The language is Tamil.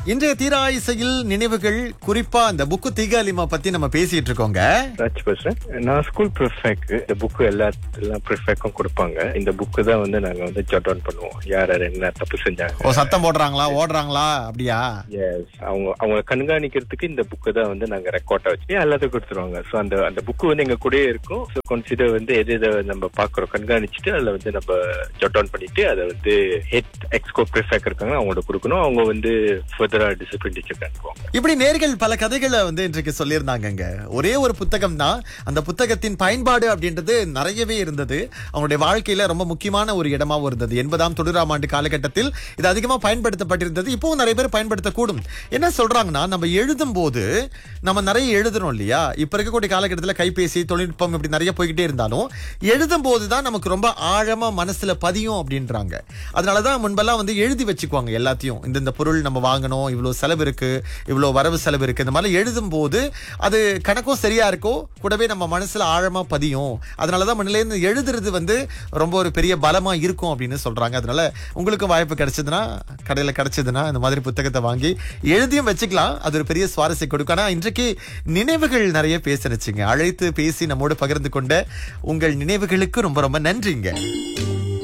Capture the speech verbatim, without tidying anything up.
இன்றைய தீராயிசையில் நினைவுகள், குறிப்பா அந்த புக்கு தீகாலிமா பத்தி நம்ம பேசிட்டு இருக்கோங்க. ராஜ் பேசுறேன். நான் ஸ்கூல் ப்ரிஃபெக்ட். இந்த புக்கு எல்லா எல்லா ப்ரிஃபெக்டும் கொடுப்பாங்க. இந்த புக்கு தான் வந்து நாங்க வந்து ஜட் டவுன் பண்ணுவோம். யார் யார் என்ன தப்பு செஞ்சாங்க, ஓ சத்தம் போடுறாங்களா, ஓடுறாங்களா, அப்படியா? எஸ், அவங்க அவங்க கண்காணிக்கிறதுக்கு இந்த புக்கு தான் வந்து நாங்க ரெக்கார்டா வச்சு எல்லாத்தையும் கொடுத்துருவாங்க. ஸோ அந்த அந்த புக்கு வந்து எங்க கூடயே இருக்கும். ஸோ கன்சிடர் வந்து எது எதை நம்ம பாக்குறோம் கண்காணிச்சுட்டு அதில் வந்து நம்ம ஜட் டவுன் பண்ணிட்டு அதை வந்து ஹெட் எக்ஸ்கோ ப்ரிஃபெக்ட் இருக்காங்க அவங்களோட கொடுக்கணும். அவங்க வந்து ஃபர்தரா டிசிப்ளின் டீச்சர் அனுப்புவாங்க. இப்படி நேர்கள் பல கதைகளை வந்து இன்றைக்கு சொல்லியிருந்தாங்க. ஒரே ஒரு புத்தகம் தான், அந்த புத்தகத்தின் பயன்பாடு அப்படின்றது நிறையவே இருந்தது. அவங்களுடைய வாழ்க்கையில ரொம்ப முக்கியமான ஒரு இடமாவும் இருந்தது. எண்பதாம் தொண்ணூறாம் ஆண்டு காலகட்டத்தில் இது அதிகமா பயன்படுத்தப்பட்டிருந்தது. இப்பவும் நிறைய பேர் பயன்படுத்தக்கூடும். என்ன சொல்றாங்கன்னா, நம்ம எழுதும் போது நம்ம நிறைய எழுதுறோம் இல்லையா? இப்ப இருக்கக்கூடிய காலகட்டத்தில் கைபேசி தொழில்நுட்பம் இப்படி நிறைய போய்கிட்டே இருந்தாலும் எழுதும் போதுதான் நமக்கு ரொம்ப ஆழமா மனசுல பதியும் அப்படின்றாங்க. அதனாலதான் முன்பெல்லாம் வந்து எழுதி வச்சுக்குவாங்க எல்லாத்தையும். இந்த இந்த பொருள் நம்ம வாங்கணும், இவ்வளவு செலவு இருக்கு, இவ்வளவு வரவு செலவு இருக்கு, இந்த மாதிரி எழுதும் போது அது கணக்கும் சரியா இருக்கோ, கூடவே நம்ம மனசுல ஆழமா பதியும். அதனாலதான் முன்னில இருந்து எழுதுறது வந்து ரொம்ப ஒரு பெரிய பலமா இருக்கும் அப்படின்னு சொல்றாங்க. அதனால உங்களுக்கு வாய்ப்பு கிடைச்சதுன்னா, கடையில கிடைச்சதுன்னா இந்த மாதிரி புத்தகத்தை வாங்கி எழுதியும் வச்சுக்கலாம். அது ஒரு பெரிய சுவாரஸ்யம் கொடுக்கும். ஆனா இன்றைக்கு நினைவுகள் நிறைய பேசினுச்சுங்க. அழைத்து பேசி நம்மோடு பகிர்ந்து கொண்ட உங்கள் நினைவுகளுக்கு ரொம்ப ரொம்ப நன்றிங்க.